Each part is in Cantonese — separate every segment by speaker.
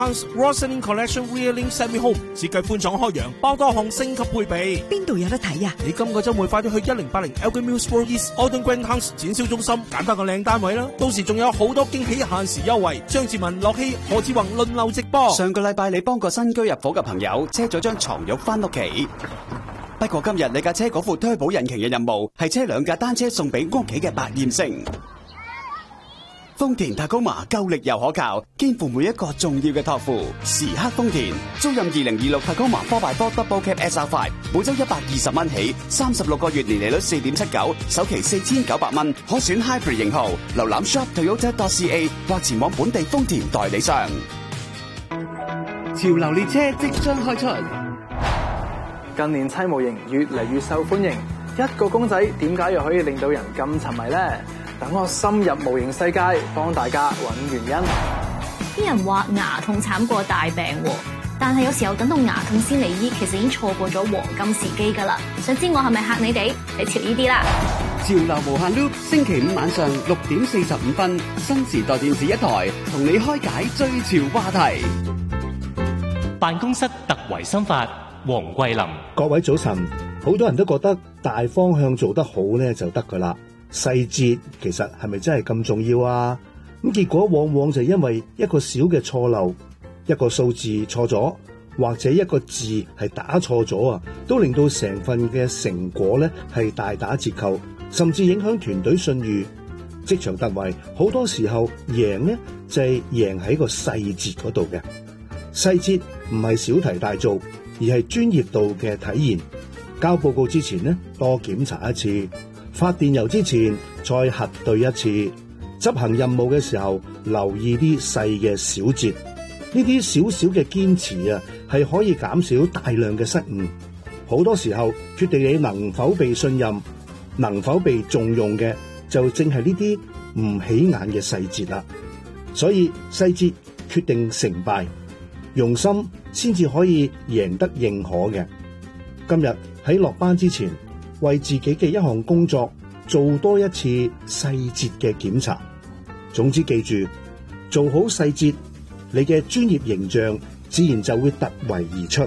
Speaker 1: Rosaline Collection Reeling Semi Home 設計寬敞開揚，包多項升級配備。
Speaker 2: 邊度有得睇啊？
Speaker 1: 你今個週末快啲去1080 Elgin Mills Road East Alden Grand House 展銷中心揀翻個靚單位啦！到時仲有好多驚喜限時優惠，張志文、樂希、何志宏輪流直播。
Speaker 3: 上個禮拜你幫個新居入伙嘅朋友車咗張床褥翻屋企，不過今日你架車嗰副turbo引擎嘅任務係車2架單車送俾屋企嘅百厭星。豐田 Tacoma 夠力又可靠，肩負每一個重要嘅託付。時刻豐田，租賃2026 Tacoma 4x4 Double Cab SR5，每周120蚊起，36個月年利率4.79%，首期4900蚊，可選 Hybrid 型號。瀏覽 shop.toyota.ca 或前往本地豐田代理商。
Speaker 4: 潮流列車即將開出，
Speaker 5: 近年砌模型越嚟越受歡迎，一個公仔點解又可以令到人咁沉迷呢？等我深入模型世界，幫大家揾原因。
Speaker 6: 啲人話牙痛慘過大病喎，但係有時候等到牙痛先嚟醫，其實已經錯過咗黃金時機㗎啦。想知我係咪嚇你哋？你潮呢啲啦！
Speaker 4: 潮流無限 loop，星期五晚上6點45分，新時代電視一台，同你開解最潮話題。
Speaker 7: 辦公室突圍心法，黃桂林。
Speaker 8: 各位早晨，好多人都覺得大方向做得好咧就得㗎啦。細節其實係咪真係咁重要啊？咁結果往往就因為一個小嘅錯漏，一個數字錯咗，或者一個字係打錯咗啊，都令到成份嘅成果咧係大打折扣，甚至影響團隊信譽。職場突圍好多時候贏呢就係贏喺個細節嗰度嘅。細節唔係小題大做，而係專業度嘅體現。交報告之前呢，多檢查一次。發電郵之前再核對一次，執行任務嘅時候留意啲細嘅小節，呢啲少少嘅堅持啊，係可以減少大量嘅失誤。好多時候決定你能否被信任、能否被重用嘅，就正係呢啲唔起眼嘅細節啦。所以細節決定成敗，用心先至可以贏得認可嘅。今日喺落班之前，為自己嘅一項工作做多一次細節嘅檢查。總之記住，做好細節，你嘅專業形象自然就會突圍而出。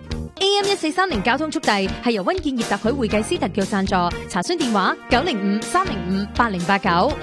Speaker 9: AM1430交通速遞係由溫建業特許會計師特約贊助，查詢電話905-305-8089。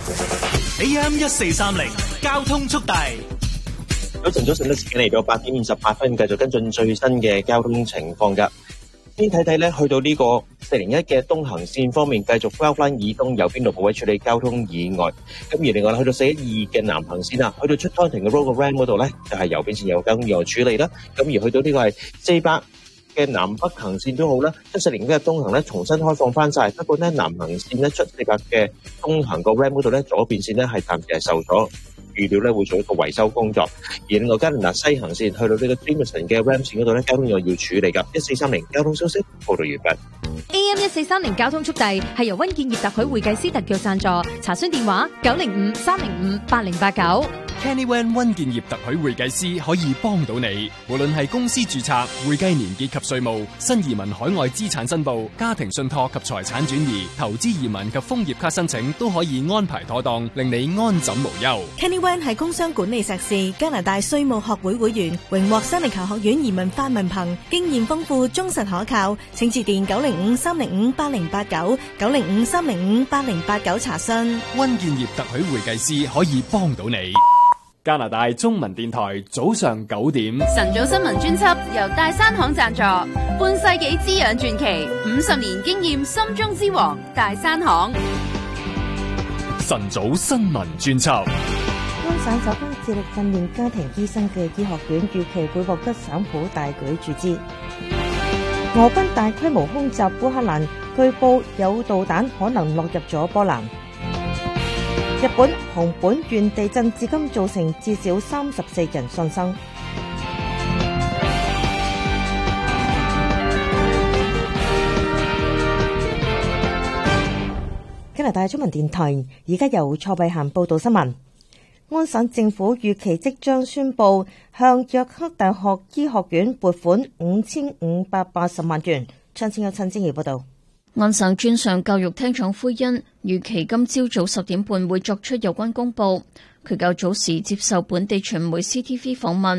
Speaker 7: AM1430交通速遞。
Speaker 10: 早晨，時間嚟到8點28分，繼續跟進最新嘅交通情況㗎。先睇睇咧，去到呢個401嘅東行線方面，繼續 Wellfline 以東有邊度部位處理交通意外。咁而另外去到412嘅南行線啊，去到出湯亭嘅 Road Ram 嗰度咧，就係右邊線有交通意外處理啦。咁而去到呢個係400嘅南北行線都好啦，740嘅東行咧重新開放翻晒。不過咧南行線咧出400嘅東行個 Ram 嗰度咧，左邊線咧係暫時係受阻。預料咧會做一個維修工作，而另外加拿大西行線去到呢個 Jameson 嘅 Ram 線嗰度咧，交通又要處理㗎。1430交通消息報道完畢。
Speaker 9: AM1430交通速遞係由溫建業特許會計師特約贊助，查詢電話905-305-8089。
Speaker 11: Kenny Wan 溫建業特許會計師可以幫到你，無論係公司註冊、會計年結及稅務、新移民海外資產申報、家庭信託及財產轉移、投資移民及楓葉卡申請，都可以安排妥當，令你安枕無憂。
Speaker 2: Kenny Wan 係工商管理碩士，加拿大稅務學會會員，榮獲新力球學院移民法文憑，經驗豐富，忠實可靠。請致電905-305-8089 905-305-8089查詢。
Speaker 11: 溫建業特許會計師可以幫到你。加拿大中文電台早上9點，
Speaker 12: 晨早新聞專輯由大山行贊助，半世紀滋養傳奇，50年經驗心中之王大山行。
Speaker 11: 晨早新聞專輯。
Speaker 13: 安省首間致力訓練家庭醫生嘅醫學院預期會獲得省府大舉注資。俄軍大規模空襲烏克蘭，據報有導彈可能落入咗波蘭。日本熊本縣地震至今造成至少34人喪生。加拿大中文電台而家由蔡慧嫻報道新聞。安省政府預期即將宣布向約克大學醫學院撥款5580萬元。詳情有陳晶儀報道。
Speaker 6: 安省專上教育廳長奎恩預期今朝早10點半會作出有關公佈。 佢較早時接受本地傳媒 CTV 訪問，